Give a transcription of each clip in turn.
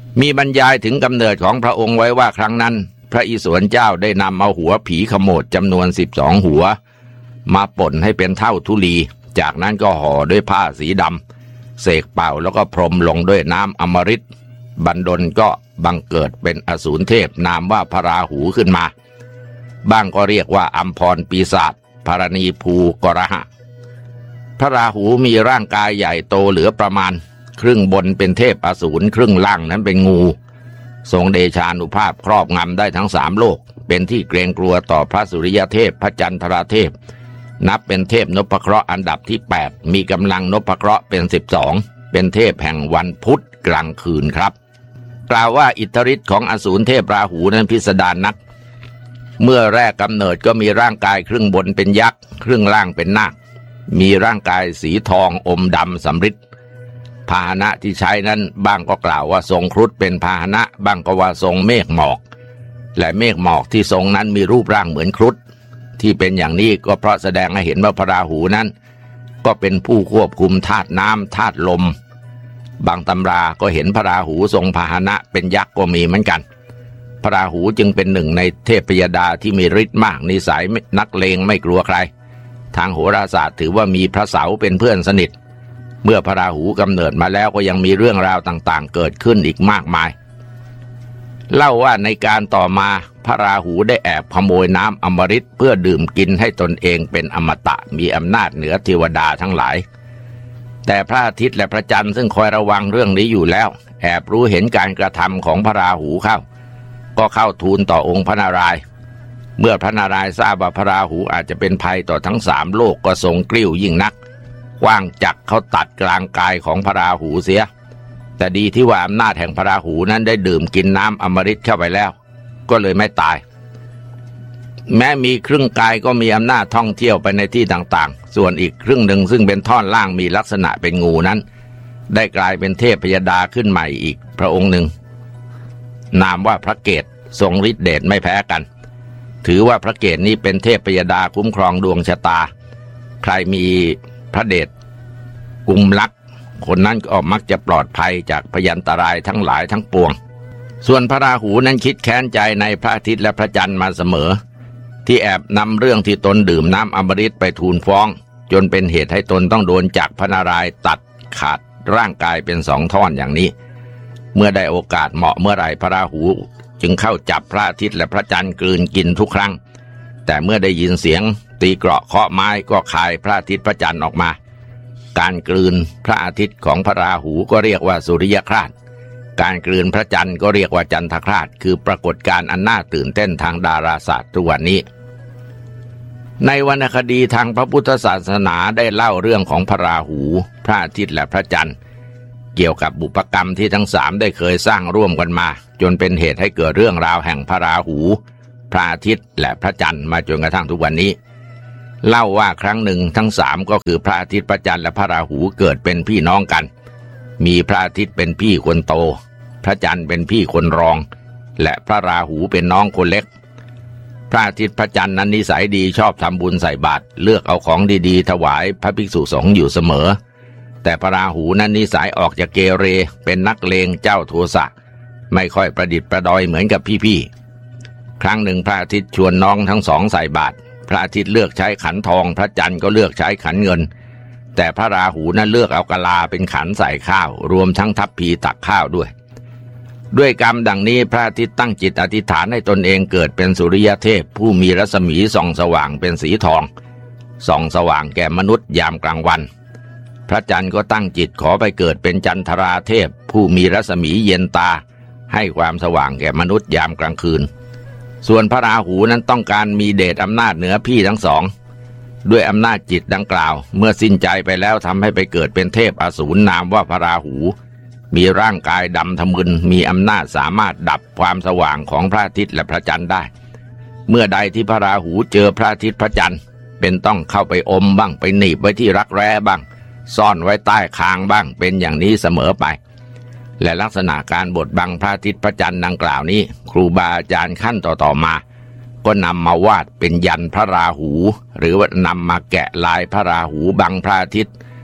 มีบรรยายถึงกำเนิดของพระองค์ไว้ว่าครั้งนั้นพระอิศวรเจ้าได้นำเอาหัวผีขโมดจำนวน12หัวมาป่นให้เป็นเท่าธุลีจากนั้นก็ห่อด้วยผ้าสีดำเสกเป่าแล้วก็พรมลงด้วยน้ำอมฤตบันดลก็บังเกิดเป็นอสูรเทพนามว่าพระราหูขึ้นมาบ้างก็เรียกว่าอัมพรปีศาจพารณีภูกรหะพระราหูมีร่างกายใหญ่โตเหลือประมาณครึ่งบนเป็นเทพอสูรครึ่งล่างนั้นเป็นงูทรงเดชานุภาพครอบงำได้ทั้ง3โลกเป็นที่เกรงกลัวต่อพระสุริยเทพพระจันทราเทพนับเป็นเทพนพเคราะห์อันดับที่8มีกำลังนพเคราะห์เป็น12เป็นเทพแห่งวันพุธกลางคืนครับกล่าวว่าอิทธิฤทธิ์ของอสูรเทพราหูนั้นพิสดารนักเมื่อแรกกำเนิดก็มีร่างกายครึ่งบนเป็นยักษ์ครึ่งล่างเป็นนาคมีร่างกายสีทองอมดำสำริดพาหนะที่ใช้นั้นบ้างก็กล่าวว่าทรงครุฑเป็นพาหนะบ้างก็ว่าทรงเมฆหมอกและเมฆหมอกที่ทรงนั้นมีรูปร่างเหมือนครุฑที่เป็นอย่างนี้ก็เพราะแสดงให้เห็นว่าพระราหูนั้นก็เป็นผู้ควบคุมธาตุน้ำธาตุลมบางตำราก็เห็นพระราหูทรงพาหนะเป็นยักษ์ก็มีเหมือนกันพระราหูจึงเป็นหนึ่งในเทพยดาที่มีฤทธิ์มากนิสัยนักเลงไม่กลัวใครทางโหราศาสตร์ถือว่ามีพระเสาเป็นเพื่อนสนิทเมื่อพระราหูกำเนิดมาแล้วก็ยังมีเรื่องราวต่างๆเกิดขึ้นอีกมากมายเล่าว่าในการต่อมาพระราหูได้แอบขโมยน้ำอมฤตเพื่อดื่มกินให้ตนเองเป็นอมตะมีอำนาจเหนือเทวดาทั้งหลายแต่พระอาทิตย์และพระจันทร์ซึ่งคอยระวังเรื่องนี้อยู่แล้วแอบรู้เห็นการกระทำของพระราหูก็เข้าทูลต่อองค์พระนารายณ์เมื่อพระนารายณ์ทราบว่าพระราหูอาจจะเป็นภัยต่อทั้ง3โลกก็ทรงกลิ้วยิ่งนักกว้างจักรเขาตัดกลางกายของพระราหูเสียแต่ดีที่ว่าอำนาจแห่งพระราหูนั้นได้ดื่มกินน้ำอมฤตเข้าไปแล้วก็เลยไม่ตายแม้มีครึ่งกายก็มีอำนาจท่องเที่ยวไปในที่ต่างๆส่วนอีกครึ่งหนึ่งซึ่งเป็นท่อนล่างมีลักษณะเป็นงูนั้นได้กลายเป็นเทพยดาขึ้นใหม่อีกพระองค์หนึ่งนามว่าพระเกศทรงฤทธิเดชไม่แพ้กันถือว่าพระเกศนี้เป็นเทพยดาคุ้มครองดวงชะตาใครมีพระเดชกุมลักคนนั้นก็มักจะปลอดภัยจากพยันตรายทั้งหลายทั้งปวงส่วนพระราหูนั้นคิดแค้นใจในพระอาทิตย์และพระจันทร์มาเสมอที่แอบนำเรื่องที่ตนดื่มน้ำอมฤตไปทูลฟ้องจนเป็นเหตุให้ตนต้องโดนจักรพระนารายณ์ตัดขาดร่างกายเป็น2ท่อนอย่างนี้เมื่อได้โอกาสเหมาะเมื่อไหร่พระราหูจึงเข้าจับพระอาทิตย์และพระจันทร์กลืนกินทุกครั้งแต่เมื่อได้ยินเสียงตีเกราะเคาะไม้ก็คายพระอาทิตย์พระจันทร์ออกมาการกลืนพระอาทิตย์ของพระราหูก็เรียกว่าสุริยคราสการกลืนพระจันทร์ก็เรียกว่าจันทคราสคือปรากฏการณ์อันน่าตื่นเต้นทางดาราศาสตร์ทุกวันนี้ในวรรณคดีทางพระพุทธศาสนาได้เล่าเรื่องของพระราหูพระอาทิตย์และพระจันทร์เกี่ยวกับบุพกรรมที่ทั้ง3ได้เคยสร้างร่วมกันมาจนเป็นเหตุให้เกิดเรื่องราวแห่งพระราหูพระอาทิตย์และพระจันทร์มาจนกระทั่งทุกวันนี้เล่าว่าครั้งหนึ่งทั้ง3ก็คือพระอาทิตย์พระจันทร์และพระราหูเกิดเป็นพี่น้องกันมีพระอาทิตย์เป็นพี่คนโตพระจันทร์เป็นพี่คนรองและพระราหูเป็นน้องคนเล็กพระอาทิตย์พระจันทร์นั้นนิสัยดีชอบทำบุญใส่บาตรเลือกเอาของดีๆถวายพระภิกษุสงฆ์อยู่เสมอแต่พระราหูนั้นนิสัยออกจากเกเรเป็นนักเลงเจ้าโทสะไม่ค่อยประดิษฐ์ประดอยเหมือนกับพี่ๆครั้งหนึ่งพระอาทิตย์ชวนน้องทั้งสองใส่บาตรพระอาทิตย์เลือกใช้ขันทองพระจันทร์ก็เลือกใช้ขันเงินแต่พระราหูนั้นเลือกเอากะลาเป็นขันใส่ข้าวรวมทั้งทัพพีตักข้าวด้วยกรรมดังนี้พระอาทิตย์ตั้งจิตอธิษฐานให้ตนเองเกิดเป็นสุริยเทพผู้มีรัศมีส่องสว่างเป็นสีทองส่องสว่างแก่มนุษย์ยามกลางวันพระจันทร์ก็ตั้งจิตขอไปเกิดเป็นจันทราเทพผู้มีรัศมีเย็นตาให้ความสว่างแก่มนุษย์ยามกลางคืนส่วนพระราหูนั้นต้องการมีเดชอำนาจเหนือพี่ทั้งสองด้วยอำนาจจิตดังกล่าวเมื่อสิ้นใจไปแล้วทำให้ไปเกิดเป็นเทพอสูรนามว่าพระราหูมีร่างกายดำทะมึนมีอำนาจสามารถดับความสว่างของพระอาทิตย์และพระจันทร์ได้เมื่อใดที่พระราหูเจอพระอาทิตย์พระจันทร์เป็นต้องเข้าไปอมบ้างไปหนีบไว้ที่รักแร้บ้างซ่อนไว้ใต้คางบ้างเป็นอย่างนี้เสมอไปและลักษณะการบดบังพระอาทิตย์พระจันทร์ดังกล่าวนี้ครูบาอาจารย์ขั้นต่อมาก็นำมาวาดเป็นยันพระราหูหรือว่านำมาแกะลายพระราหูบังพระอาทิตย์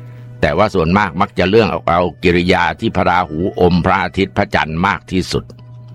แต่ว่าส่วนมากมักจะเลื่อนออกเอากิริยาที่พระราหูอมพระอาทิตย์พระจันทร์มากที่สุด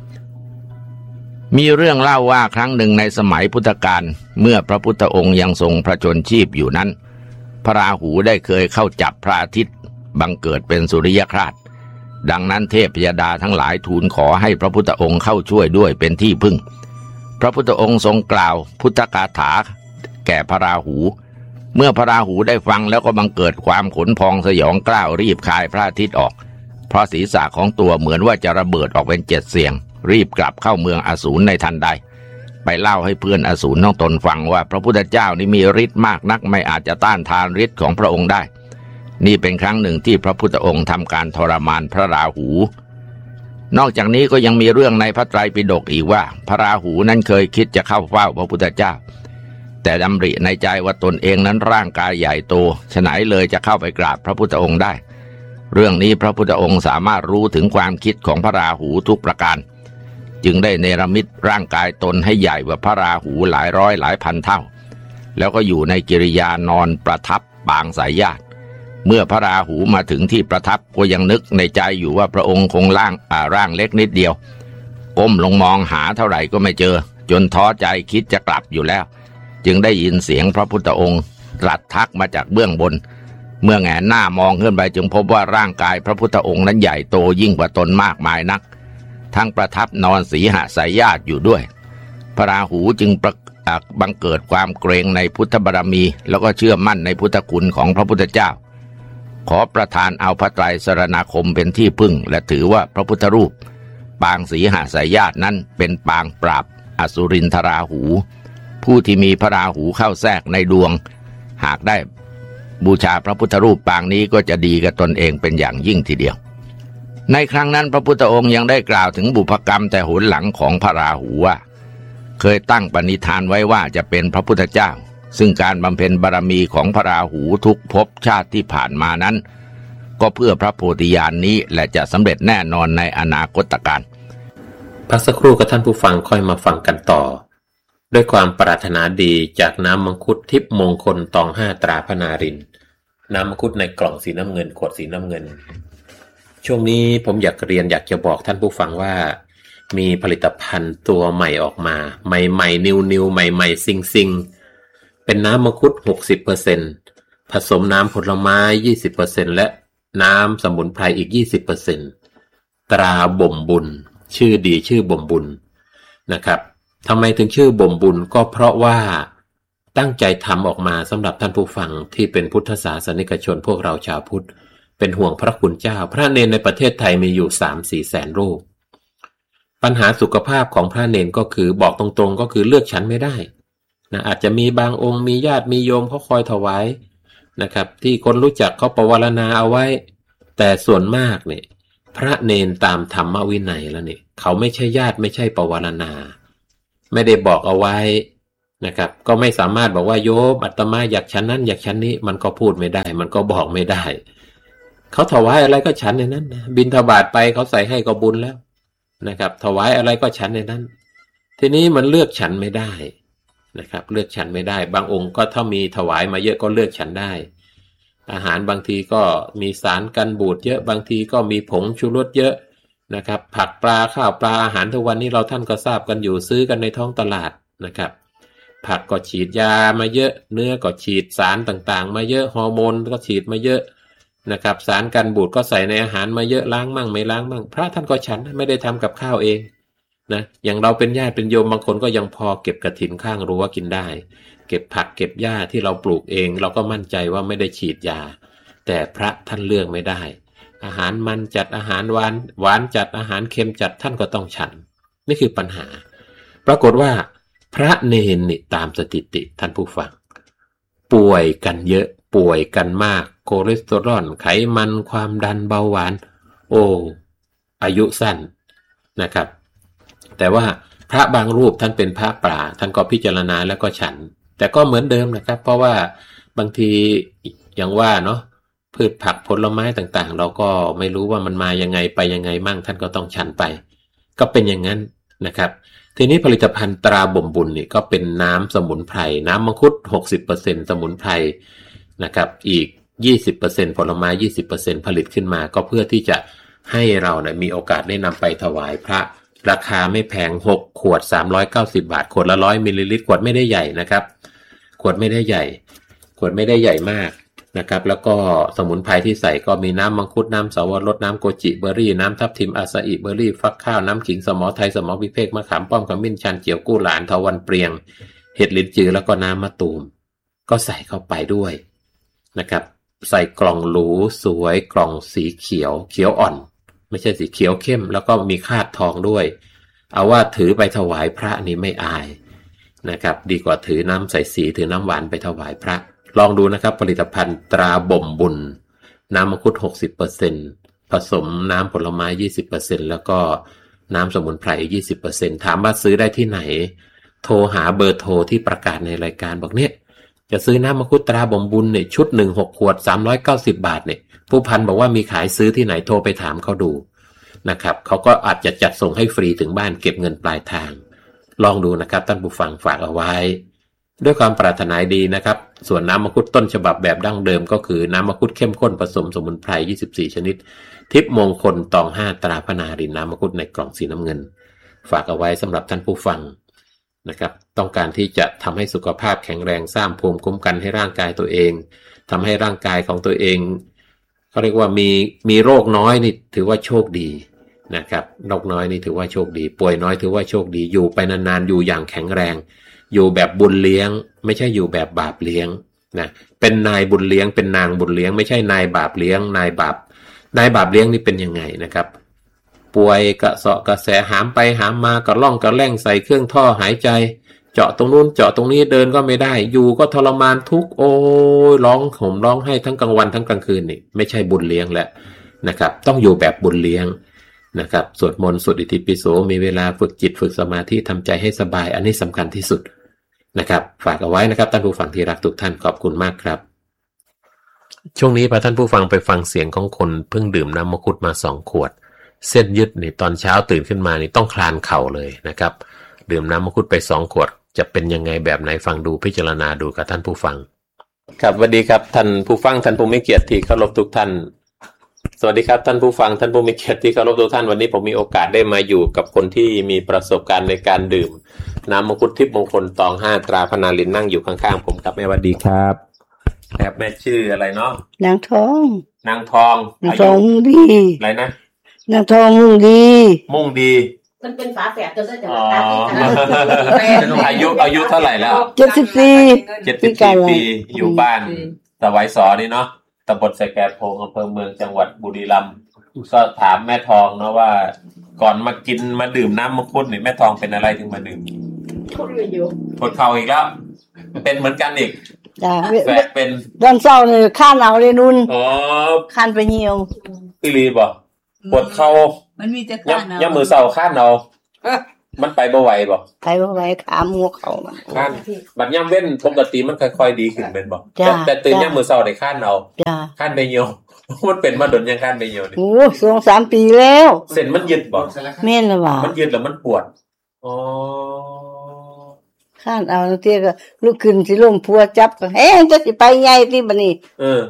มีเรื่องเล่าว่าครั้งหนึ่งในสมัยพุทธกาลเมื่อพระพุทธองค์ยังทรงพระชนชีพอยู่นั้นพระราหูได้เคยเข้าจับพระอาทิตย์บังเกิดเป็นสุริยคราสดังนั้นเทพยดาทั้งหลายทูลขอให้พระพุทธองค์เข้าช่วยด้วยเป็นที่พึ่งพระพุทธองค์ทรงกล่าวพุทธกาถาแก่พระราหูเมื่อพระราหูได้ฟังแล้วก็บังเกิดความขนพองสยองกล้าวรีบคายพระอาทิตย์ออกเพราะศีรษะของตัวเหมือนว่าจะระเบิดออกเป็น7 เสียงรีบกลับเข้าเมืองอสูรในทันใดไปเล่าให้เพื่อนอสูรทั้งตนฟังว่าพระพุทธเจ้านี่มีฤทธิ์มากนักไม่อาจจะต้านทานฤทธิ์ของพระองค์ได้นี่เป็นครั้งหนึ่งที่พระพุทธองค์ทำการทรมานพระราหูนอกจากนี้ก็ยังมีเรื่องในพระไตรปิฎกอีกว่าพระราหูนั้นเคยคิดจะเข้าเฝ้าพระพุทธเจ้าแต่ดำริในใจว่าตนเองนั้นร่างกายใหญ่โตฉะไหนเลยจะเข้าไปกราบพระพุทธองค์ได้เรื่องนี้พระพุทธองค์สามารถรู้ถึงความคิดของพระราหูทุกประการจึงได้เนรมิตร่างกายตนให้ใหญ่กว่าพระราหูหลายร้อยหลายพันเท่าแล้วก็อยู่ในกิริยานอนประทับปางสายญาติเมื่อพระราหูมาถึงที่ประทับก็ยังนึกในใจอยู่ว่าพระองค์คงร่างเล็กนิดเดียวก้มลงมองหาเท่าไหร่ก็ไม่เจอจนท้อใจคิดจะกลับอยู่แล้วจึงได้ยินเสียงพระพุทธองค์ตรัสทักมาจากเบื้องบนเมื่อแงนหน้ามองขึ้นไปจึงพบว่าร่างกายพระพุทธองค์นั้นใหญ่โตยิ่งกว่าตนมากมายนักทั้งประทับนอนสีหสายญาติอยู่ด้วยพระราหูจึงบังเกิดความเกรงในพุทธบารมีแล้วก็เชื่อมั่นในพุทธคุณของพระพุทธเจ้าขอประทานเอาพระไตรสรณคมเป็นที่พึ่งและถือว่าพระพุทธรูปปางสีหสายญาตินั้นเป็นปางปราบอสุรินทราหูผู้ที่มีพระราหูเข้าแทรกในดวงหากได้บูชาพระพุทธรูปปางนี้ก็จะดีกับตนเองเป็นอย่างยิ่งทีเดียวในครั้งนั้นพระพุทธองค์ยังได้กล่าวถึงบุพกรรมแต่หนหลังของพระราหูว่าเคยตั้งปณิธานไว้ว่าจะเป็นพระพุทธเจ้าซึ่งการบำเพ็ญบารมีของพระราหูทุกภพชาติที่ผ่านมานั้นก็เพื่อพระโพธิญาณนี้และจะสำเร็จแน่นอนในอนาคตการพักสักครู่กับท่านผู้ฟังค่อยมาฟังกันต่อด้วยความปรารถนาดีจากน้ำมังคุดทิพย์มงคลตอง5ตราพนารินน้ำมังคุดในกล่องสีน้ำเงินขวดสีน้ำเงินช่วงนี้ผมอยากจะบอกท่านผู้ฟังว่ามีผลิตภัณฑ์ตัวใหม่ออกมาใหม่ๆนิวใหม่ๆซิงเป็นน้ำมังคุด 60% ผสมน้ำผลไม้ 20% และน้ำสมุนไพรอีก 20% ตราบ่มบุญชื่อดีชื่อบ่มบุญนะครับทำไมถึงชื่อบ่มบุญก็เพราะว่าตั้งใจทำออกมาสำหรับท่านผู้ฟังที่เป็นพุทธศาสนิกชนพวกเราชาวพุทธเป็นห่วงพระคุณเจ้าพระเนรในประเทศไทยมีอยู่ 3-4 แสนรูปปัญหาสุขภาพของพระเนรก็คือบอกตรงๆก็คือเลือกฉันไม่ได้นะอาจจะมีบางองค์มีญาติมีโยมเขาคอยถวายนะครับที่คนรู้จักเขาประวารณาเอาไว้แต่ส่วนมากเนี่ยพระเนรตามธรรมวินัยแล้วเนี่ยเขาไม่ใช่ญาติไม่ใช่ประวารณาไม่ได้บอกเอาไว้นะครับก็ไม่สามารถบอกว่าโยมอาตมาอยากฉันนั้นอยากฉันนี้มันก็พูดไม่ได้มันก็บอกไม่ได้เขาถวายอะไรก็ฉันในนั้นนะบิณฑบาตไปเขาใส่ให้ก็บุญแล้วนะครับถวายอะไรก็ฉันในนั้นทีนี้มันเลือกฉันไม่ได้นะครับเลือกฉันไม่ได้บางองค์ก็ถ้ามีถวายมาเยอะก็เลือกฉันได้อาหารบางทีก็มีสารกันบูดเยอะบางทีก็มีผงชูรสเยอะนะครับผักปลาข้าวปลาอาหารทุกวันนี้เราท่านก็ทราบกันอยู่ซื้อกันในท้องตลาดนะครับผักก็ฉีดยามาเยอะเนื้อก็ฉีดสารต่างๆมาเยอะฮอร์โมนก็ฉีดมาเยอะนะครับสารกันบูดก็ใส่ในอาหารมาเยอะล้างมั่งไม่ล้างมั่งพระท่านก็ฉันไม่ได้ทำกับข้าวเองนะอย่างเราเป็นญาติเป็นโยมบางคนก็ยังพอเก็บกฐินข้างรั้วกินได้เก็บผักเก็บหญ้าที่เราปลูกเองเราก็มั่นใจว่าไม่ได้ฉีดยาแต่พระท่านเลือกไม่ได้อาหารมันจัดอาหารหวานจัดอาหารเค็มจัดท่านก็ต้องฉันนี่คือปัญหาปรากฏว่าพระเนรนี่ตามสถิติท่านผู้ฟังป่วยกันเยอะป่วยกันมากคอเลสเตอรอลไขมันความดันเบาหวานอายุสั้นนะครับแต่ว่าพระบางรูปท่านเป็นพระป่าท่านก็พิจารณาแล้วก็ฉันแต่ก็เหมือนเดิมนะครับเพราะว่าบางทีอย่างว่าเนาะพืชผักผลไม้ต่างๆเราก็ไม่รู้ว่ามันมายังไงไปยังไงมั่งท่านก็ต้องฉันไปก็เป็นอย่างนั้นนะครับทีนี้ผลิตภัณฑ์ตราบ่มบุญนี่ก็เป็นน้ำสมุนไพรน้ำมังคุด 60% สมุนไพรนะครับอีก 20% ผลไม้ 20% ผลิตขึ้นมาก็เพื่อที่จะให้เราเนี่ยมีโอกาสได้นำไปถวายพระราคาไม่แพง6ขวด390 บาทขวดละ100มิลลิลิตรขวดไม่ได้ใหญ่นะครับขวดไม่ได้ใหญ่มากนะครับแล้วก็สมุนไพรที่ใส่ก็มีน้ำมังคุดน้ำสวรสน้ำโกจิเบอร์รี่น้ำทับทิมอาซาอิเบอร์รี่ฟักข้าวน้ำขิงสมอไทยสมอวิเภกมะขามป้อมขมิ้นชันเจียวกู้หลานทวันเปรียงเห็ดลิ้นจือแล้วก็น้ำมะตูมก็ใส่เข้าไปด้วยนะครับใส่กล่องหรูสวยกล่องสีเขียวอ่อนไม่ใช่สีเขียวเข้มแล้วก็มีคาดทองด้วยเอาว่าถือไปถวายพระนี่ไม่อายนะครับดีกว่าถือน้ำใสสีถือน้ำหวานไปถวายพระลองดูนะครับผลิตภัณฑ์ตราบ่มบุญน้ำมังคุด 60% ผสมน้ำผลไม้ 20% แล้วก็น้ำสมุนไพร 20% ถามว่าซื้อได้ที่ไหนโทรหาเบอร์โทรที่ประกาศในรายการบอกเนี่ยจะซื้อน้ำมังคุดตราบ่มบุญเนี่ยชุด1 6ขวด390 บาทเนี่ยผู้พันบอกว่ามีขายซื้อที่ไหนโทรไปถามเขาดูนะครับเขาก็อาจจะจัดส่งให้ฟรีถึงบ้านเก็บเงินปลายทางลองดูนะครับท่านผู้ฟังฝากเอาไว้ด้วยความปรารถนาดีนะครับส่วนน้ำมังคุดต้นฉบับแบบดั้งเดิมก็คือน้ำมังคุดเข้มข้นผสมสมุนไพร24ชนิดทิพย์มงคลตอง5ตราพนารินน้ำมังคุดในกล่องสีน้ำเงินฝากเอาไว้สำหรับท่านผู้ฟังนะครับต้องการที่จะทำให้สุขภาพแข็งแรงสร้างภูมิคุ้มกันให้ร่างกายตัวเองทำให้ร่างกายของตัวเองเขาเรียกว่ามีโรคน้อยนี่ถือว่าโชคดีนะครับโรคน้อยนี่ถือว่าโชคดีป่วยน้อยถือว่าโชคดีอยู่ไปนานๆอยู่อย่างแข็งแรงอยู่แบบบุญเลี้ยงไม่ใช่อยู่แบบบาปเลี้ยงนะเป็นนายบุญเลี้ยงเป็นนางบุญเลี้ยงไม่ใช่นายบาปเลี้ยงนายบาปเลี้ยงนี่เป็นยังไงนะครับป่วยกระเสาะกระแสหามไปหามมากระล่องกระแล่งใส่เครื่องท่อหายใจเจาะตรงนู้นเจาะตรงนี้เดินก็ไม่ได้อยู่ก็ทรมานทุกข์โอ้ยร้องห่มร้องไห้ทั้งกลางวันทั้งกลางคืนนี่ไม่ใช่บุญเลี้ยงแล้วนะครับต้องอยู่แบบบุญเลี้ยงนะครับสวดมนต์สวดอิติปิโสมีเวลาฝึกจิตฝึกสมาธิทำใจให้สบายอันนี้สำคัญที่สุดนะครับฝากเอาไว้นะครับท่านผู้ฟังที่รักทุกท่านขอบคุณมากครับช่วงนี้พาท่านผู้ฟังไปฟังเสียงของคนเพิ่งดื่มน้ำมังคุดมา2 ขวดเส้นยึดนี่ตอนเช้าตื่นขึ้นมานี่ต้องคลานเข่าเลยนะครับดื่มน้ำมังคุดไป2 ขวดจะเป็นยังไงแบบไหนฟังดูพิจารณาดูกับท่านผู้ฟังครับสวัสดีครับท่านผู้ฟังท่านผู้มีเกียรติที่เคารพทุกท่านสวัสดีครับท่านผู้ฟังท่านผู้มีเกียรติที่เคารพทุกท่านวันนี้ผมมีโอกาสได้มาอยู่กับคนที่มีประสบการณ์ในการดื่มน้ำมังคุดทิพย์มงคลตอง5ตราพนารินนั่งอยู่ข้างๆผมครับแม่สวัสดีครับครับแม่ชื่ออะไรเนาะนางทองมุ่งดีอะไรนะนางทองมุ่งดีมันเป็นฝาแฝดกันซะจังอายุเท่าไหร่แล้ว 74 ปีอยู่บ้านตะไวสอนี่เนาะตำบลไสแก่โพงอำเภอเมืองจังหวัดบุรีรัมย์ก็ถามแม่ทองเนาะว่าก่อนมาดื่มน้ำมังคุดนี่แม่ทองเป็นอะไรถึงมาดื่มปวดเข่าอีกแล้วเป็นเหมือนกันอีกจ้ะแฝดเป็นตอนเช้านี่ข้านเอาเลยนุ่นข้านไปเหี่ยวอีหลีบ่ปวดเข่ามันมีแต่ข้านเอาย่ำมือเช้าข้านเอามันไปบ่ไหวบ่ไปบ่ไหวขามัวเข่ามันข้านบัดย่ำเว้นปกติมันค่อยๆดีขึ้นเป็นบ่แต่ตื่นย่ำมือเช้าได้ข้านเอาข้านไปเหี่ยวมันเป็นมาดนยังข้านไปเหี่ยวนี่โอ้ 2-3 ปีแล้วเส้นมันยึดบ่แม่นล่ะว่ามันยึดแล้วมันปวดอ๋อข้านเอาเตี้ยก็ลุกขึ้นสิลมพัวจับก็จะสิไปใหญ่ติบัดนี้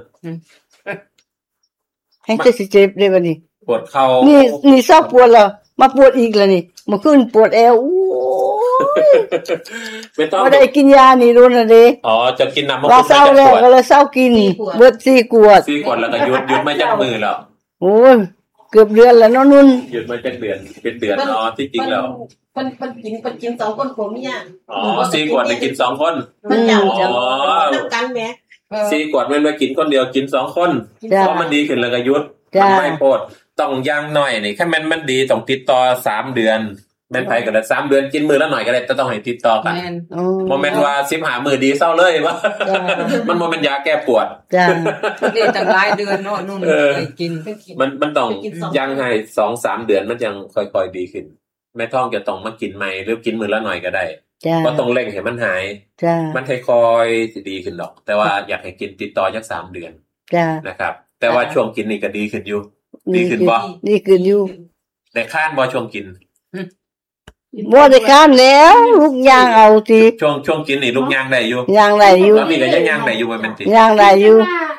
จะสิเจ็บได้บัดนี้ปวดเข่านี่ซอกปวดแล้วมาปวดอีกแล้วนี่เมื่อคืนปวดเอวโอ้ยไม่ต้องบ่ได้กินยานี่รู้น่ะเด้จะกินน้ำมังคุดว่าเศร้าแล้วก็เลยเศร้ากินเบิด4 ขวดแล้วก็หยุดมาจักมือแล้วโอ้ยเกือบเดือนแล้วเนาะนุ่นหยุดมาจักเดือนเป็นเดือนที่จริงแล้วมันกิน2 คนผัวเมีย 4 ขวดได้กิน2 คนมันยาวจังนับกันแหม 4 ขวดมันมากินคนเดียวกิน2 คนเพราะมันดีขึ้นแล้วก็หยุดมันไม่โพดต้องย่างหน่อยนี่แค่มันดีต้องติดต่อ3 เดือนแม่นไผก็ได้3 เดือนกินมื้อละหน่อยก็ได้แต่ต้องให้ติดต่อกันบ่แม่นว่า15มื้อดีเซาเลยว่ามันบ่แม่นยาแก้ปวดจ้ะนี่ตั้งหลายเดือนเนาะนู่นไปกินมันต้องย่างให้ 2-3 เดือนมันยังค่อยๆดีขึ้นแม่ท้องจะต้องมากินใหม่หรือกินมื้อละหน่อยก็ได้บ่ต้องเร่งให้มันหายมันค่อยๆสิดีขึ้นดอกแต่ว่าอยากให้กินติดต่อจัก3 เดือนนะครับแต่ว่าช่วงกินนี่ก็ดีขึ้นอยู่ดีขึ้นบ่ดีขึ้นอยู่แต่ค้านบ่ช่วงกินบ่ได้ค้านแล้วลูกย่างเอาติช่วงกินนี่ลูกย่างได้อยู่ย่างได้อยู่ตอนนี้ก็ยังย่างได้อยู่บ่แม่นติย่างได้อยู่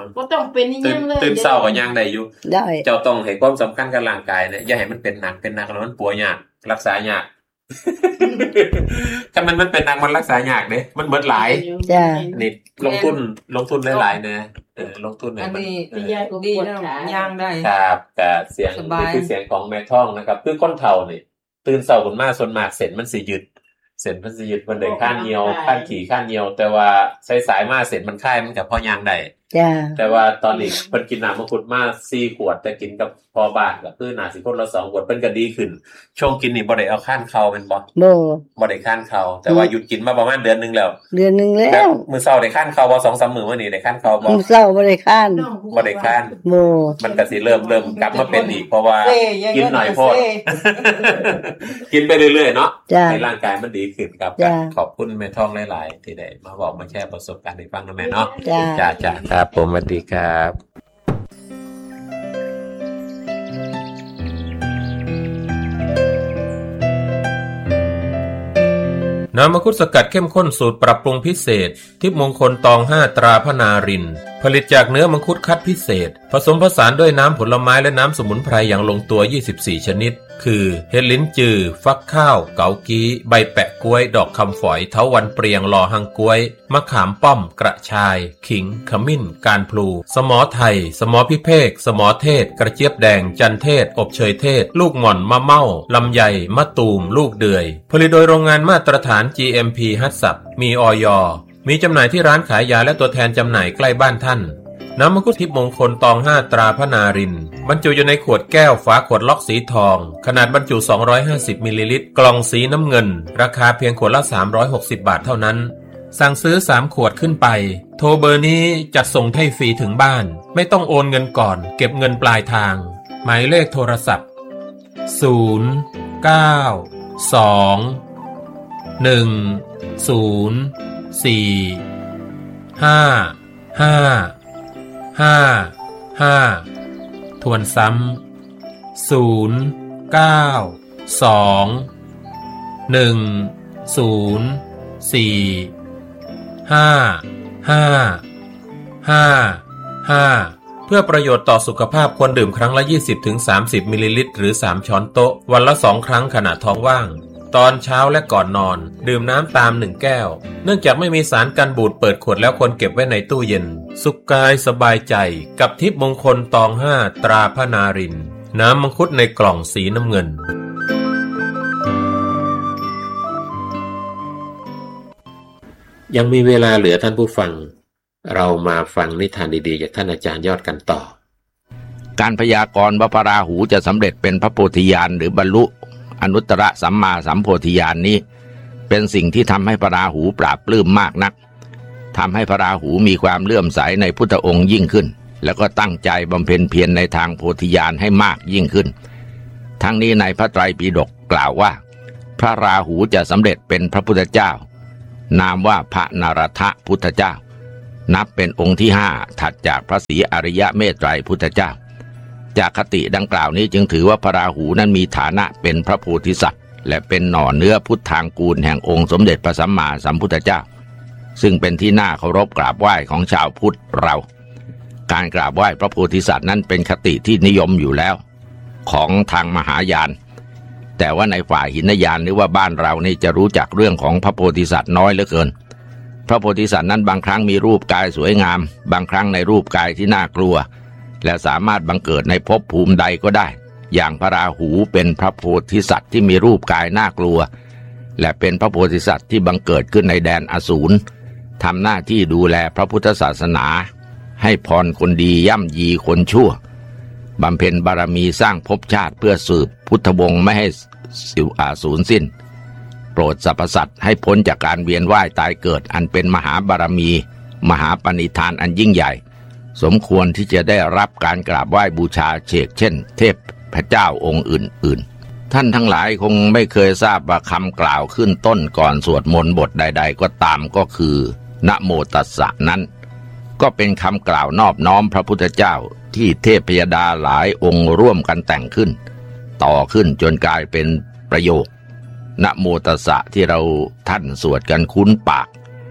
ก็ต้องเป็นอย่างนั้นเลยตื่นเช้าก็ย่างได้อยู่ได้เจ้าต้องให้ความสำคัญกับร่างกายเนี่ยอย่าให้มันเป็นหนักแล้วมันป่วยยากรักษายากถ้ามันเป็นหนักมันรักษายากเด้มันเบิดหลายจ้ะนี่ลงทุนหลายๆนะลงทุนให้มันดีนะย่างได้ครับแต่เสียงนี่คือเสียงของแม่ท่องนะครับคือคนเฒ่านี่ตื่นเช้าขึ้นมาส่วนมากเส้นมันสิหยุดมันได้ข้านเหี่ยวข้านขี่ข้านเหี่ยวแต่ว่าสายๆมาเส้นมันคายมันก็พอย่างได้จ้ะแต่ว่าตอนนี้เพิ่นกินน้ำมังคุดมา4ขวดแต่กินกับพอบ้านก็คือน่าสิคนละ2ขวดเพิ่นก็ดีขึ้นช่วงกินนี่บ่ได้เอาข้านเข่าแม่นบ่ได้ข้านเข่าแต่ว่าหยุดกินมาประมาณเดือนนึงแล้วมื้อเช้าได้ข้านเข่าบ่ 2-3 มื้อมื้อนี้ได้ข้านเข่าบ่มื้อเช้าบ่ได้ข้านมันก็สิเริ่มกลับมาเป็นอีกเพราะว่ากินหน่อยโพดกินไปเรื่อยๆเนาะให้ร่างกายมันดีขึ้นครับขอบคุณแม่ท่องหลายๆที่ได้มาบอกมาแชร์ประสบการณ์ให้ฟังนะแม่เนาะจ้าครับผมสวัสดีครับน้ำมังคุดสกัดเข้มข้นสูตรปรับปรุงพิเศษทิพย์มงคลตอง5ตราพนารินผลิตจากเนื้อมังคุดคัดพิเศษผสมผสานด้วยน้ำผลไม้และน้ำสมุนไพรอย่างลงตัว24ชนิดคือเห็ดลิ้นจือฟักข้าวเกากี้ใบแปะกล้วยดอกคำฝอยเถาวัลย์เปรียงลอหังกล้วยมะขามป้อมกระชายขิงขมิ้นการพลูสมอไทยสมอพิเภกสมอเทศกระเจี๊ยบแดงจันเทศอบเชยเทศลูกหม่อนมะเม่าลำไยมะตูมลูกเดือยผลิตโดยโรงงานมาตรฐาน GMP ฮัตสับมีอย.มีจำหน่ายที่ร้านขายยาและตัวแทนจำหน่ายใกล้บ้านท่านน้ำมังคุดทิพย์มงคลตอง5ตราพนารินบรรจุอยู่ในขวดแก้วฝาขวดล็อกสีทองขนาดบรรจุ250มิลลิลิตรกล่องสีน้ำเงินราคาเพียงขวดละ360บาทเท่านั้นสั่งซื้อ3ขวดขึ้นไปโทรเบอร์นี้จัดส่งให้ฟรีถึงบ้านไม่ต้องโอนเงินก่อนเก็บเงินปลายทางหมายเลขโทรศัพท์0 9 2 1 0 4 5 5 5 ทวนซ้ำ0 9 2 1 0 4 5 5 5 เพื่อประโยชน์ต่อสุขภาพควรดื่มครั้งละ 20-30 มิลลิลิตรหรือ3ช้อนโต๊ะวันละ2ครั้งขณะท้องว่างตอนเช้าและก่อนนอนดื่มน้ำตาม1แก้วเนื่องจากไม่มีสารกันบูดเปิดขวดแล้วควรเก็บไว้ในตู้เย็นสุขกายสบายใจกับทิพย์มงคลตอง5ตราพนารินน้ำมังคุดในกล่องสีน้ำเงินยังมีเวลาเหลือท่านผู้ฟังเรามาฟังนิทานดีๆจากท่านอาจารย์ยอดกันต่อการพยากรณ์ว่าพระราหูจะสำเร็จเป็นพระโพธิญาณหรือบรรลุอนุตตรสัมมาสัมโพธิญาณนี้เป็นสิ่งที่ทำให้พระราหูปราบปลื้มมากนักทำให้พระราหูมีความเลื่อมใสในพุทธองค์ยิ่งขึ้นแล้วก็ตั้งใจบำเพ็ญเพียรในทางโพธิญาณให้มากยิ่งขึ้นทั้งนี้ในพระไตรปิฎกกล่าวว่าพระราหูจะสำเร็จเป็นพระพุทธเจ้านามว่าพระนรทพุทธเจ้านับเป็นองค์ที่5ถัดจากพระศรีอริยเมตไตรพุทธเจ้าจากคติดังกล่าวนี้จึงถือว่าพระราหูนั้นมีฐานะเป็นพระโพธิสัตว์และเป็นหน่อเนื้อพุทธางกูลแห่งองค์สมเด็จพระสัมมาสัมพุทธเจ้าซึ่งเป็นที่น่าเคารพกราบไหว้ของชาวพุทธเราการกราบไหว้พระโพธิสัตว์นั้นเป็นคติที่นิยมอยู่แล้วของทางมหายานแต่ว่าในฝ่ายหินยานหรือว่าบ้านเรานี่จะรู้จักเรื่องของพระโพธิสัตว์น้อยเหลือเกินพระโพธิสัตว์นั้นบางครั้งมีรูปกายสวยงามบางครั้งในรูปกายที่น่ากลัวและสามารถบังเกิดในภพภูมิใดก็ได้อย่างพระราหูเป็นพระโพธิสัตว์ที่มีรูปกายน่ากลัวและเป็นพระโพธิสัตว์ที่บังเกิดขึ้นในแดนอสูรทำหน้าที่ดูแลพระพุทธศาสนาให้พรคนดีย่ำยีคนชั่วบำเพ็ญบารมีสร้างภพชาติเพื่อสืบพุทธวงศ์ไม่ให้สูญสิ้นโปรดสรรพสัตว์ให้พ้นจากการเวียนว่ายตายเกิดอันเป็นมหาบารมีมหาปณิธานอันยิ่งใหญ่สมควรที่จะได้รับการกราบไหว้บูชาเฉกเช่นเทพพระเจ้าองค์อื่นๆท่านทั้งหลายคงไม่เคยทราบว่าคำกล่าวขึ้นต้นก่อนสวดมนต์บทใดๆก็ตามก็คือนะโมตัสสะนั้นก็เป็นคำกล่าวนอบน้อมพระพุทธเจ้าที่เทพยดาหลายองค์ร่วมกันแต่งขึ้นต่อขึ้นจนกลายเป็นประโยคนะโมตัสสะที่เราท่านสวดกันคุ้นปาก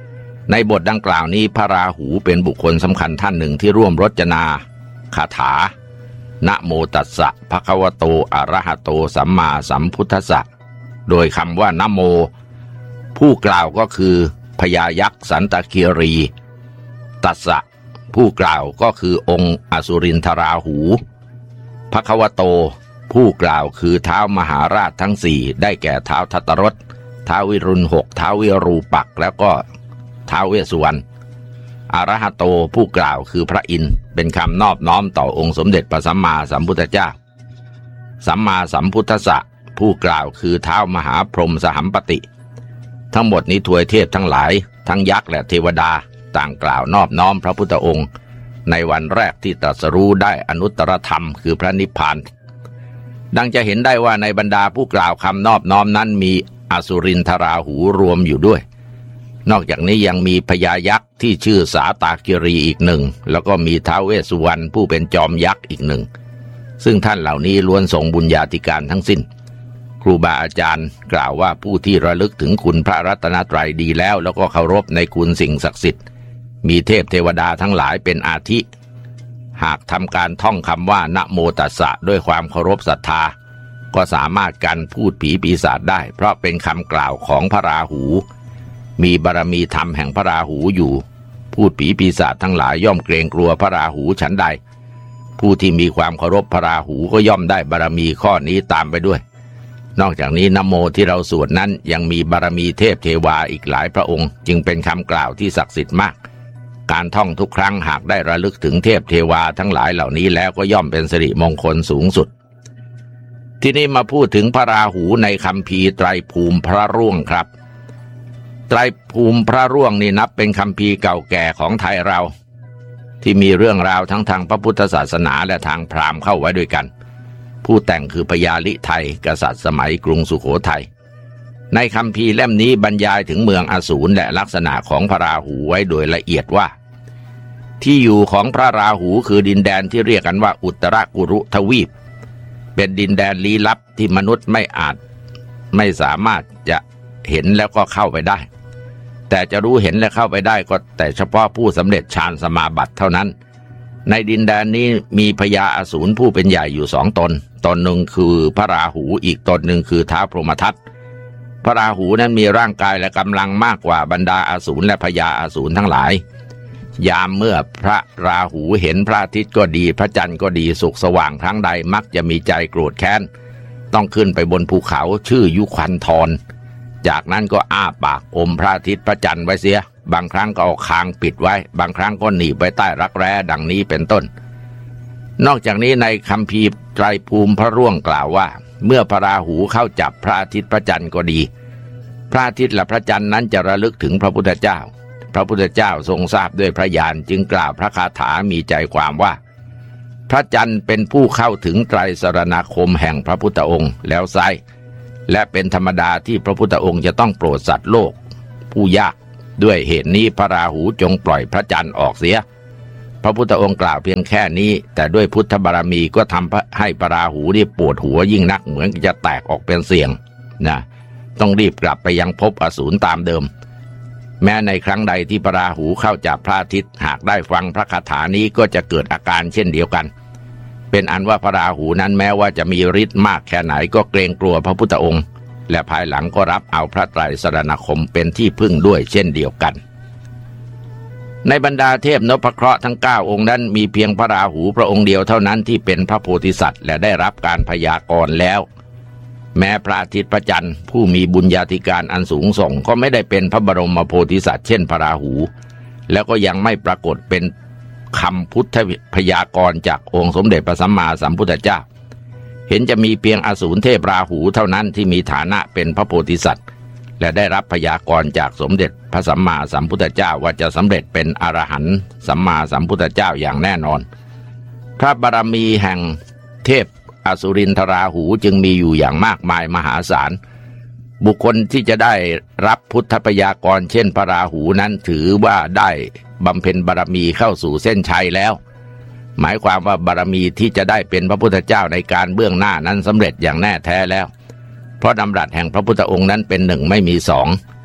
ในบทดังกล่าวนี้พระราหูเป็นบุคคลสำคัญท่านหนึ่งที่ร่วมรจนาคาถานะโมตัสสะภะคะวะโตอะระหะโตสัมมาสัมพุทธัสสะโดยคำว่านะโมผู้กล่าวก็คือพญายักษ์สันตคีรีตัสสะผู้กล่าวก็คือองค์อสุรินทราหูภะคะวะโตผู้กล่าวคือท้าวมหาราชทั้งสี่ได้แก่ท้าวทัตตรสท้าววิรุณหกท้าววิรูปักษ์แล้วก็ท้าวเวสสุวรรณอะระหะโตผู้กล่าวคือพระอินทร์เป็นคำนอบน้อมต่อองค์สมเด็จพระสัมมาสัมพุทธเจ้าสัมมาสัมพุทธัสสะผู้กล่าวคือท้าวมหาพรหมสหัมปติทั้งหมดนี้ทวยเทพทั้งหลายทั้งยักษ์และเทวดาต่างกล่าวนอบน้อมพระพุทธองค์ในวันแรกที่ตรัสรู้ได้อนุตตรธรรมคือพระนิพพานดังจะเห็นได้ว่าในบรรดาผู้กล่าวคำนอบน้อมนั้นมีอสุรินทราหูรวมอยู่ด้วยนอกจากนี้ยังมีพญายักษ์ที่ชื่อสาตาคิรีอีกหนึ่งแล้วก็มีท้าวเวสสุวรรณผู้เป็นจอมยักษ์อีกหนึ่งซึ่งท่านเหล่านี้ล้วนทรงบุญญาธิการทั้งสิ้นครูบาอาจารย์กล่าวว่าผู้ที่ระลึกถึงคุณพระรัตนตรัยดีแล้วก็เคารพในคุณสิ่งศักดิ์สิทธิ์มีเทพเทวดาทั้งหลายเป็นอาทิหากทำการท่องคำว่านะโมตัสสะด้วยความเคารพศรัทธาก็สามารถกันพูดผีปีศาจได้เพราะเป็นคำกล่าวของพระราหูมีบารมีธรรมแห่งพระราหูอยู่พูดผีปีศาจทั้งหลายย่อมเกรงกลัวพระราหูฉันใดผู้ที่มีความเคารพพระราหูก็ย่อมได้บารมีข้อนี้ตามไปด้วยนอกจากนี้นะโมที่เราสวดนั้นยังมีบารมีเทพเทวาอีกหลายพระองค์จึงเป็นคำกล่าวที่ศักดิ์สิทธิ์มากการท่องทุกครั้งหากได้ระลึกถึงเทพเทวาทั้งหลายเหล่านี้แล้วก็ย่อมเป็นสิริมงคลสูงสุดที่นี้มาพูดถึงพระราหูในคัมภีร์ไตรภูมิพระร่วงครับไตรภูมิพระร่วงนี่นับเป็นคัมภีร์เก่าแก่ของไทยเราที่มีเรื่องราวทั้งทางพระพุทธศาสนาและทางพราหมณ์เข้าไว้ด้วยกันผู้แต่งคือพญาลิไทยกษัตริย์สมัยกรุงสุโขทัยในคัมภีร์เล่มนี้บรรยายถึงเมืองอสูรและลักษณะของพระราหูไว้โดยละเอียดว่าที่อยู่ของพระราหูคือดินแดนที่เรียกกันว่าอุตรกุรุทวีปเป็นดินแดนลี้ลับที่มนุษย์ไม่สามารถจะเห็นแล้วก็เข้าไปได้แต่จะรู้เห็นและเข้าไปได้ก็แต่เฉพาะผู้สำเร็จฌานสมาบัติเท่านั้นในดินแดนนี้มีพญาอสูรผู้เป็นใหญ่อยู่สองตนหนึ่งคือพระราหูอีกตนหนึ่งคือท้าวพรหมทัตพระราหูนั้นมีร่างกายและกำลังมากกว่าบรรดาอสูรและพญาอสูรทั้งหลายยามเมื่อพระราหูเห็นพระอาทิตย์ก็ดีพระจันทร์ก็ดีสุกสว่างครั้งใดมักจะมีใจโกรธแค้นต้องขึ้นไปบนภูเขาชื่อยุคันธรจากนั้นก็อ้าปากอมพระอาทิตย์พระจันทร์ไว้เสียบางครั้งก็เอาคางปิดไว้บางครั้งก็หนีบไว้ใต้รักแร้ดังนี้เป็นต้นนอกจากนี้ในคัมภีร์ไตรภูมิพระร่วงกล่าวว่าเมื่อพระราหูเข้าจับพระอาทิตย์พระจันทร์ก็ดีพระอาทิตย์และพระจันทร์นั้นจะระลึกถึงพระพุทธเจ้าพระพุทธเจ้าทรงทราบด้วยพระญาณจึงกล่าวพระคาถามีใจความว่าพระจันทร์เป็นผู้เข้าถึงไตรสรณคมแห่งพระพุทธองค์แล้วไซและเป็นธรรมดาที่พระพุทธองค์จะต้องโปรดสัตว์โลกผู้ยากด้วยเหตุนี้พระราหูจงปล่อยพระจันทร์ออกเสียพระพุทธองค์กล่าวเพียงแค่นี้แต่ด้วยพุทธบารมีก็ทำให้พระราหูนี่ปวดหัวยิ่งนักเหมือนจะแตกออกเป็นเสียงนะต้องรีบกลับไปยังภพอสูรตามเดิมแม้ในครั้งใดที่พระราหูเข้าจับพระอาทิตย์หากได้ฟังพระคาถานี้ก็จะเกิดอาการเช่นเดียวกันเป็นอันว่าพระราหูนั้นแม้ว่าจะมีฤทธิ์มากแค่ไหนก็เกรงกลัวพระพุทธองค์และภายหลังก็รับเอาพระไตรสรณคมเป็นที่พึ่งด้วยเช่นเดียวกันในบรรดาเทพนพเคราะห์ทั้ง9องค์นั้นมีเพียงพระราหูพระองค์เดียวเท่านั้นที่เป็นพระโพธิสัตว์และได้รับการพยากรณ์แล้วแม้พระอาทิตย์พระจันทร์ผู้มีบุญญาธิการอันสูงส่งก็ไม่ได้เป็นพระบรมโพธิสัตว์เช่นพระราหูแล้วก็ยังไม่ปรากฏเป็นคำพุทธพยากรณ์จากองค์สมเด็จพระสัมมาสัมพุทธเจ้าเห็นจะมีเพียงอสูรเทพราหูเท่านั้นที่มีฐานะเป็นพระโพธิสัตว์และได้รับพยากรณ์จากสมเด็จพระสัมมาสัมพุทธเจ้าว่าจะสำเร็จเป็นอรหันต์สัมมาสัมพุทธเจ้าอย่างแน่นอนพระบารมีแห่งเทพอสุรินทราหูจึงมีอยู่อย่างมากมายมหาศาลบุคคลที่จะได้รับพุทธพยากรณ์เช่นพระราหูนั้นถือว่าได้บำเพ็ญบารมีเข้าสู่เส้นชัยแล้วหมายความว่าบารมีที่จะได้เป็นพระพุทธเจ้าในการเบื้องหน้านั้นสำเร็จอย่างแน่แท้แล้วเพราะดำรัสแห่งพระพุทธองค์นั้นเป็นหนึ่งไม่มีสอง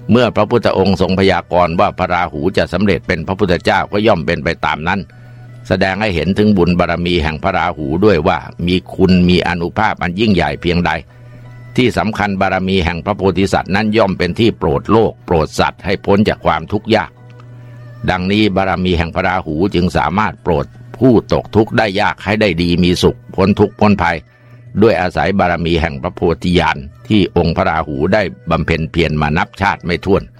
เมื่อพระพุทธองค์ทรงพยากรณ์ว่าพระราหูจะสำเร็จเป็นพระพุทธเจ้าก็ย่อมเป็นไปตามนั้นแสดงให้เห็นถึงบุญบารมีแห่งพระราหูด้วยว่ามีคุณมีอานุภาพอันยิ่งใหญ่เพียงใดที่สำคัญบารมีแห่งพระโพธิสัตว์นั้นย่อมเป็นที่โปรดโลกโปรดสัตว์ให้พ้นจากความทุกข์ยากดังนี้บารมีแห่งพระราหูจึงสามารถโปรดผู้ตกทุกข์ได้ยากให้ได้ดีมีสุขพ้นทุกข์พ้นภัยด้วยอาศัยบารมีแห่งพระโพธิญาณที่องค์พระราหูได้บำเพ็ญเพียรมานับชาติไม่ถ้วน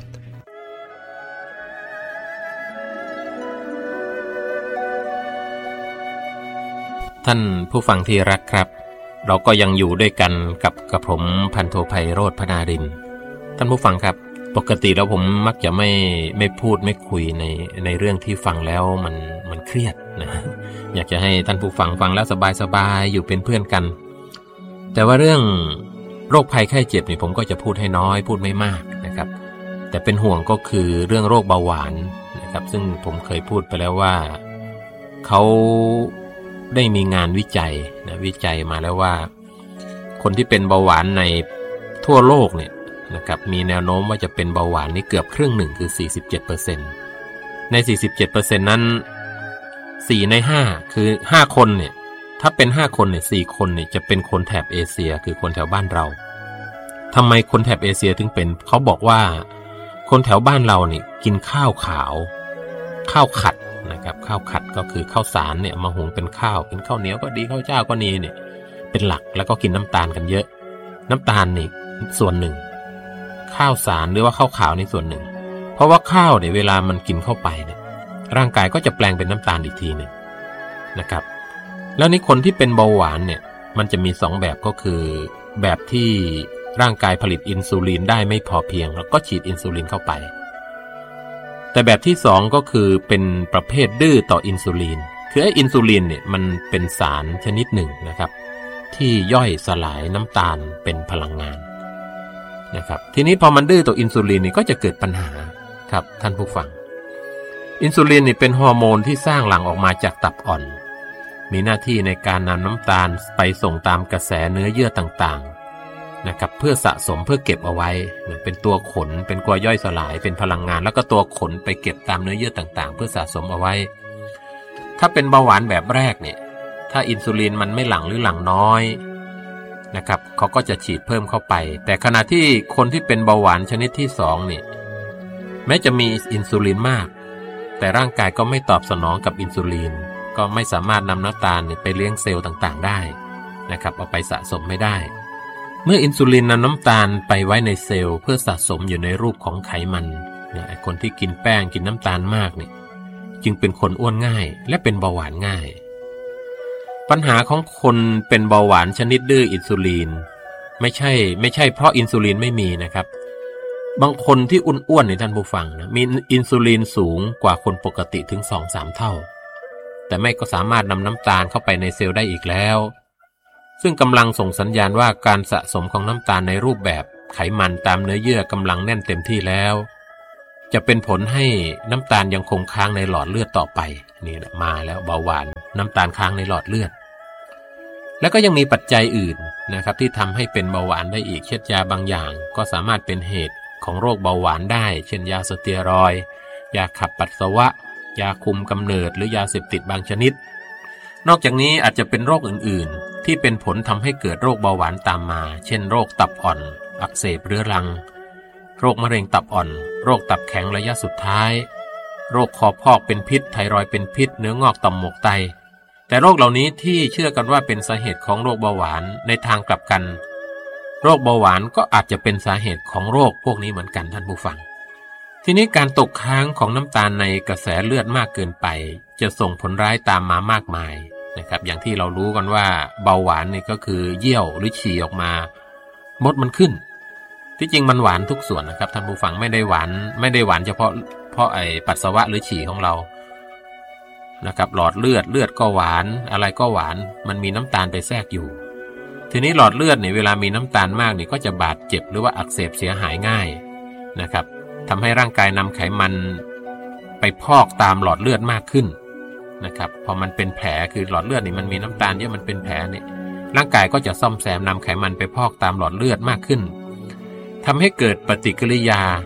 ท่านผู้ฟังที่รักครับเราก็ยังอยู่ด้วยกันกับผมพันโทไพโรจน์ พนารินทร์ท่านผู้ฟังครับปกติแล้วผมมักจะไม่พูดไม่คุยในเรื่องที่ฟังแล้วมันเครียดนะอยากจะให้ท่านผู้ฟังแล้วสบายๆอยู่เป็นเพื่อนกันแต่ว่าเรื่องโรคภัยไข้เจ็บนี่ผมก็จะพูดให้น้อยพูดไม่มากนะครับแต่เป็นห่วงก็คือเรื่องโรคเบาหวานนะครับซึ่งผมเคยพูดไปแล้วว่าเขาได้มีงานวิจัยมาแล้วว่าคนที่เป็นเบาหวานในทั่วโลกเนี่ยนะครับมีแนวโน้มว่าจะเป็นเบาหวานนี่เกือบครึ่งหนึ่งคือ 47% ใน 47% นั้น4ใน5คือ5คนเนี่ยถ้าเป็น5คนเนี่ย4คนเนี่ยจะเป็นคนแถบเอเชียคือคนแถวบ้านเราทำไมคนแถบเอเชียถึงเป็นเขาบอกว่าคนแถวบ้านเราเนี่ยกินข้าวขาวข้าวขัดนะครับข้าวขัดก็คือข้าวสารเนี่ยมาหุงเป็นข้าวเหนียวก็ดีข้าวเจ้าก็ดีเนี่ยเป็นหลักแล้วก็กินน้ำตาลกันเยอะน้ำตาลนี่ส่วนหนึ่งข้าวสารหรือว่าข้าวขาวในส่วนหนึ่งเพราะว่าข้าวเนี่ยเวลามันกินเข้าไปเนี่ยร่างกายก็จะแปลงเป็นน้ำตาลอีกทีหนึ่งนะครับแล้วนี่คนที่เป็นเบาหวานเนี่ยมันจะมี2แบบก็คือแบบที่ร่างกายผลิตอินซูลินได้ไม่พอเพียงแล้วก็ฉีดอินซูลินเข้าไปแต่แบบที่2ก็คือเป็นประเภทดื้อต่ออินซูลินคือไอ้อินซูลินเนี่ยมันเป็นสารชนิดหนึ่งนะครับที่ย่อยสลายน้ำตาลเป็นพลังงานนะครับทีนี้พอมันดื้อต่ออินซูลินนี่ก็จะเกิดปัญหาครับท่านผู้ฟังอินซูลินนี่เป็นฮอร์โมนที่สร้างหลั่งออกมาจากตับอ่อนมีหน้าที่ในการนำน้ำตาลไปส่งตามกระแสเนื้อเยื่อต่างๆนะครับเพื่อสะสมเพื่อเก็บเอาไว้เป็นตัวขนเป็นกลวยย่อยสลายเป็นพลังงานแล้วก็ตัวขนไปเก็บตามเนื้อเยื่อต่างๆเพื่อสะสมเอาไว้ถ้าเป็นเบาหวานแบบแรกเนี่ยถ้าอินซูลินมันไม่หลั่งหรือหลั่งน้อยนะครับเขาก็จะฉีดเพิ่มเข้าไปแต่ขณะที่คนที่เป็นเบาหวานชนิดที่2นี่แม้จะมีอินซูลินมากแต่ร่างกายก็ไม่ตอบสนองกับอินซูลินก็ไม่สามารถนำน้ำตาลไปเลี้ยงเซลล์ต่างๆได้นะครับเอาไปสะสมไม่ได้เมื่ออินซูลินนำน้ำตาลไปไว้ในเซลล์เพื่อสะสมอยู่ในรูปของไขมันคนที่กินแป้งกินน้ำตาลมากเนี่ยจึงเป็นคนอ้วนง่ายและเป็นเบาหวานง่ายปัญหาของคนเป็นเบาหวานชนิดดื้ออินซูลินไม่ใช่เพราะอินซูลินไม่มีนะครับบางคนที่อ้วนๆในท่านผู้ฟังนะมีอินซูลินสูงกว่าคนปกติถึง 2-3 เท่าแต่ไม่ก็สามารถนำน้ำตาลเข้าไปในเซลล์ได้อีกแล้วซึ่งกำลังส่งสัญญาณว่าการสะสมของน้ำตาลในรูปแบบไขมันตามเนื้อเยื่อกำลังแน่นเต็มที่แล้วจะเป็นผลให้น้ำตาลยังคงค้างในหลอดเลือดต่อไปนี่แหละมาแล้วเบาหวานน้ำตาลค้างในหลอดเลือดแล้วก็ยังมีปัจจัยอื่นนะครับที่ทำให้เป็นเบาหวานได้อีกเช่นยาบางอย่างก็สามารถเป็นเหตุของโรคเบาหวานได้เช่นยาสเตียรอยด์ยาขับปัสสาวะยาคุมกำเนิดหรือยาเสพติดบางชนิดนอกจากนี้อาจจะเป็นโรคอื่นๆที่เป็นผลทำให้เกิดโรคเบาหวานตามมาเช่นโรคตับอ่อนอักเสบเรื้อรังโรคมะเร็งตับอ่อนโรคตับแข็งระยะสุดท้ายโรคคอพอกเป็นพิษไทรอยด์เป็นพิษเนื้องอกต่อมหมวกไตแต่โรคเหล่านี้ที่เชื่อกันว่าเป็นสาเหตุของโรคเบาหวานในทางกลับกันโรคเบาหวานก็อาจจะเป็นสาเหตุของโรคพวกนี้เหมือนกันท่านผู้ฟังทีนี้การตกค้างของน้ำตาลในกระแสเลือดมากเกินไปจะส่งผลร้ายตามมามากมายนะครับอย่างที่เรารู้กันว่าเบาหวานนี่ก็คือเยี่ยวหรือฉี่ออกมามดมันขึ้นที่จริงมันหวานทุกส่วนนะครับท่านผู้ฟังไม่ได้หวานเฉพาะไอ้ปัสสาวะหรือฉี่ของเรานะครับหลอดเลือดก็หวานอะไรก็หวานมันมีน้ำตาลไปแทรกอยู่ทีนี้หลอดเลือดเนี่ยเวลามีน้ำตาลมากนี่ก็จะบาดเจ็บหรือว่าอักเสบเสียหายง่ายนะครับทำให้ร่างกายนำไขมันไปพอกตามหลอดเลือดมากขึ้นนะครับพอมันเป็นแผลคือหลอดเลือดนี่มันมีน้ำตาลเยอะมันเป็นแผลเนี่ยร่างกายก็จะซ่อมแซมนำไขมันไปพอกตามหลอดเลือดมากขึ้นทำให้เกิดปฏิกิริยา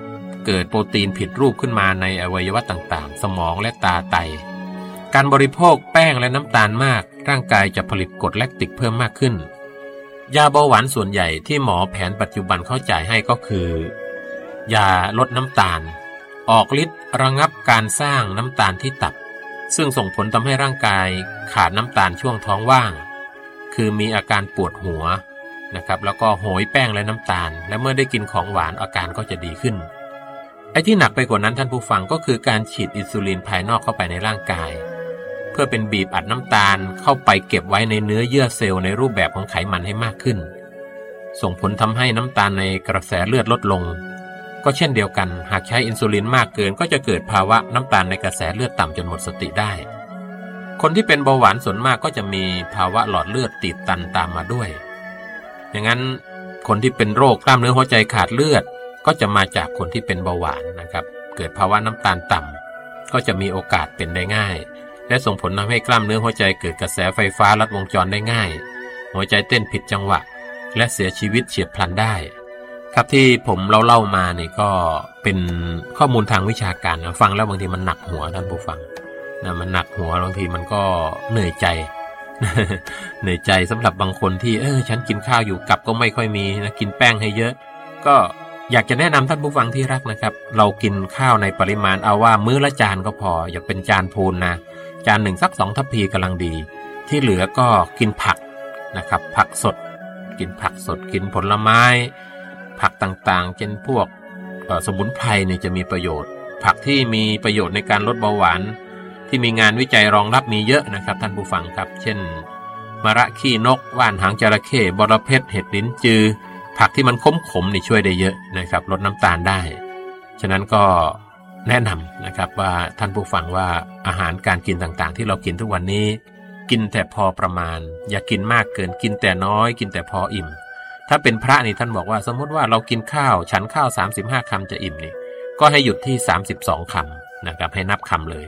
เกิดโปรตีนผิดรูปขึ้นมาในอวัยวะต่างๆสมองและตาไตการบริโภคแป้งและน้ำตาลมากร่างกายจะผลิตกรดแลคติกเพิ่มมากขึ้นยาเบาหวานส่วนใหญ่ที่หมอแผนปัจจุบันเข้าจ่ายให้ก็คือยาลดน้ำตาลออกฤทธิ์ระงับการสร้างน้ำตาลที่ตับซึ่งส่งผลทำให้ร่างกายขาดน้ำตาลช่วงท้องว่างคือมีอาการปวดหัวนะครับแล้วก็โหยแป้งและน้ำตาลและเมื่อได้กินของหวานอาการก็จะดีขึ้นไอ้ที่หนักไปกว่านั้นท่านผู้ฟังก็คือการฉีดอินซูลินภายนอกเข้าไปในร่างกายเพื่อเป็นบีบอัดน้ำตาลเข้าไปเก็บไว้ในเนื้อเยื่อเซลล์ในรูปแบบของไขมันให้มากขึ้นส่งผลทำให้น้ำตาลในกระแสเลือดลดลงก็เช่นเดียวกันหากใช้อินซูลินมากเกินก็จะเกิดภาวะน้ำตาลในกระแสเลือดต่ำจนหมดสติได้คนที่เป็นเบาหวานส่วนมากก็จะมีภาวะหลอดเลือดตีบตันตามมาด้วยอย่างนั้นคนที่เป็นโรคกล้ามเนื้อหัวใจขาดเลือดก็จะมาจากคนที่เป็นเบาหวานนะครับเกิดภาวะน้ำตาลต่ำก็จะมีโอกาสเป็นได้ง่ายและส่งผลทำให้กล้ามเนื้อหัวใจเกิดกระแสไฟฟ้าลัดวงจรได้ง่ายหัวใจเต้นผิดจังหวะและเสียชีวิตเฉียบพลันได้ครับที่ผมเล่ามานี่ก็เป็นข้อมูลทางวิชาการนะฟังแล้วบางทีมันหนักหัวท่านผู้ฟังนะมันหนักหัวบางทีมันก็เหนื่อยใจ เหนื่อยใจสำหรับบางคนที่ฉันกินข้าวอยู่กับก็ไม่ค่อยมีนะกินแป้งให้เยอะก็อยากจะแนะนำท่านผู้ฟังที่รักนะครับเรากินข้าวในปริมาณเอาว่ามื้อละจานก็พออย่าเป็นจานพูนนะจานหนึ่งสัก2 ทัพพีกำลังดีที่เหลือก็กินผักนะครับผักสดกินผักสดกินผลไม้ผักต่างๆเช่นพวกสมุนไพรเนี่ยจะมีประโยชน์ผักที่มีประโยชน์ในการลดเบาหวานที่มีงานวิจัยรองรับมีเยอะนะครับท่านผู้ฟังครับเช่นมะระขี้นกว่านหางจระเข้บรเพชรเห็ดลิ้นจือผักที่มันขมๆนี่ช่วยได้เยอะนะครับลดน้ำตาลได้ฉะนั้นก็แนะนำนะครับว่าท่านผู้ฟังว่าอาหารการกินต่างๆที่เรากินทุกวันนี้กินแต่พอประมาณอย่ากินมากเกินกินแต่น้อยกินแต่พออิ่มถ้าเป็นพระนี่ท่านบอกว่าสมมติว่าเรากินข้าวฉันข้าว35 คำจะอิ่มนี่ก็ให้หยุดที่32 คำนะครับให้นับคำเลย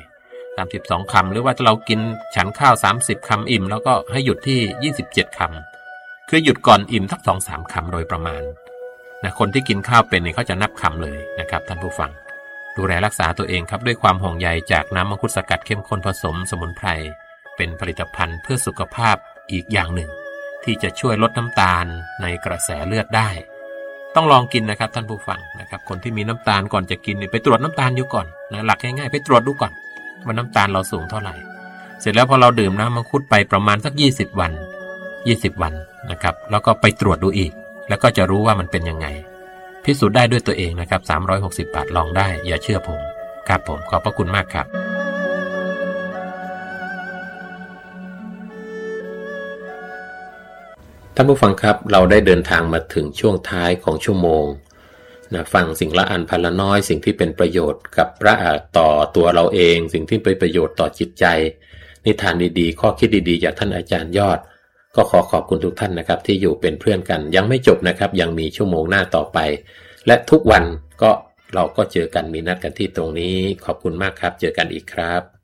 32 คำหรือว่าถ้าเรากินฉันข้าว30 คำอิ่มแล้วก็ให้หยุดที่27 คำคือหยุดก่อนอิ่มสัก 2-3 คำโดยประมาณนะคนที่กินข้าวเป็นนี่เขาจะนับคำเลยนะครับท่านผู้ฟังดูแลรักษาตัวเองครับด้วยความห่วงใยจากน้ำมังคุดสกัดเข้มข้นผสมสมุนไพรเป็นผลิตภัณฑ์เพื่อสุขภาพอีกอย่างหนึ่งที่จะช่วยลดน้ำตาลในกระแสเลือดได้ต้องลองกินนะครับท่านผู้ฟังนะครับคนที่มีน้ำตาลก่อนจะกินไปตรวจน้ำตาลอยู่ก่อนนะหลักง่ายๆไปตรวจดูก่อนว่าน้ำตาลเราสูงเท่าไหร่เสร็จแล้วพอเราดื่มน้ำมังคุดไปประมาณสัก20 วันนะครับแล้วก็ไปตรวจดูอีกแล้วก็จะรู้ว่ามันเป็นยังไงพิสูจน์ได้ด้วยตัวเองนะครับ360 บาทลองได้อย่าเชื่อผมครับผมขอบพระคุณมากครับท่านผู้ฟังครับเราได้เดินทางมาถึงช่วงท้ายของชั่วโมงนะฟังสิ่งละอันพันละน้อยสิ่งที่เป็นประโยชน์กับต่อตัวเราเองสิ่งที่เป็นประโยชน์ต่อจิตใจนิทานดีๆข้อคิดดีๆจากท่านอาจารย์ยอดก็ขอขอบคุณทุกท่านนะครับที่อยู่เป็นเพื่อนกันยังไม่จบนะครับยังมีชั่วโมงหน้าต่อไปและทุกวันก็เราก็เจอกันมีนัดกันที่ตรงนี้ขอบคุณมากครับเจอกันอีกครับ